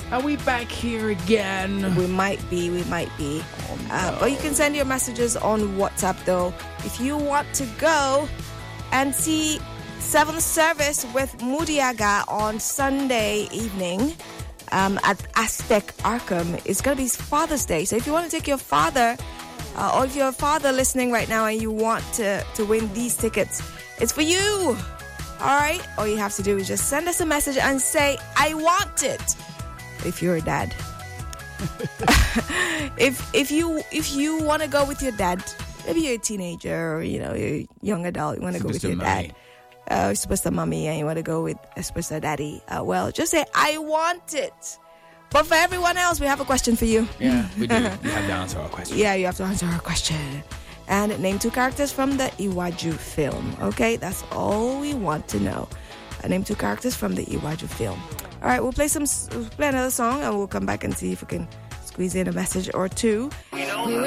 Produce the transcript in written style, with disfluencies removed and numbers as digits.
Are we back here again? We might be. Oh, no. Or you can send your messages on WhatsApp, though. If you want to go and see Seventh Service with Mudiaga on Sunday evening at Aztec Arkham, it's going to be Father's Day. So if you want to take your father, or if you're a father listening right now and you want to win these tickets, it's for you. All right? All you have to do is just send us a message and say, I want it. If you're a dad. if you want to go with your dad, maybe you're a teenager or you're a young adult, you want to go with your dad. You're supposed to mommy and you want to go with supposed to daddy. Well, just say, I want it. But for everyone else, we have a question for you. Yeah, we do. You have to answer our question. Yeah, you have to answer our question. And name 2 characters from the Iwaju film. Okay, that's all we want to know. Name 2 characters from the Iwaju film. All right, we'll play another song and we'll come back and see if we can squeeze in a message or two.